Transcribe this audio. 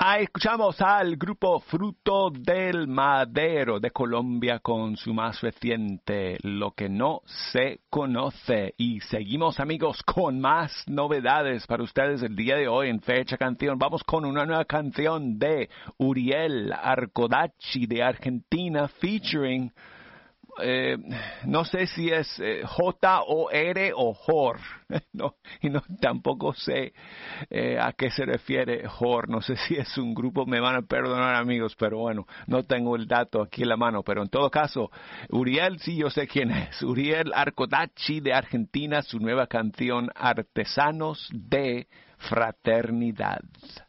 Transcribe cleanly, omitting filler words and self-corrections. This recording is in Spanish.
Escuchamos al grupo Fruto del Madero de Colombia con su más reciente Lo que no se conoce. Y seguimos, amigos, con más novedades para ustedes el día de hoy en Fecha Canción. Vamos con una nueva canción de Uriel Arcodachi de Argentina featuring... no sé si es J-O-R o Jor, no, y no, tampoco sé a qué se refiere Jor, no sé si es un grupo, me van a perdonar amigos, pero bueno, no tengo el dato aquí en la mano, pero en todo caso, Uriel sí yo sé quién es, Uriel Arcodachi de Argentina, su nueva canción Artesanos de Fraternidad.